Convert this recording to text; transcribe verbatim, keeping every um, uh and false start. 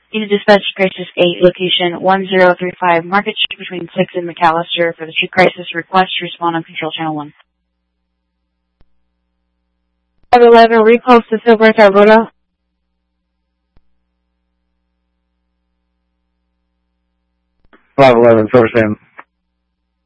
Unit Dispatch Crisis eight, location one zero three five Market Street between sixth and McAllister for the street crisis. Request to respond on Control Channel one. five eleven, repulse to Silver Alberta. five eleven, Silver Sam.